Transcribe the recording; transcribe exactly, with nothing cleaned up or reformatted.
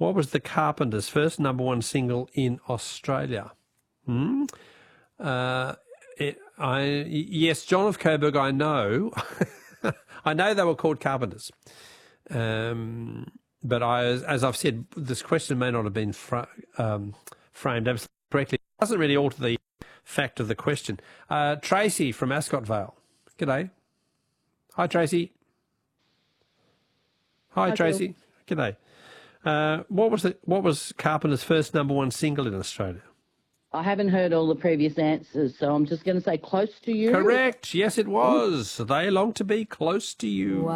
What was the Carpenters' first number one single in Australia? Hmm? Uh, it, I, yes, John of Coburg, I know. I know they were called Carpenters. Um, but I, as I've said, this question may not have been fra um, framed absolutely correctly. It doesn't really alter the fact of the question. Uh, Tracy from Ascot Vale. G'day. Hi, Tracy. Hi, Hi, Tracy. Bill. G'day. Uh, what was the, what was Carpenter's first number one single in Australia? I haven't heard all the previous answers, so I'm just going to say Close to You. Correct. Yes, it was. They long to be close to you.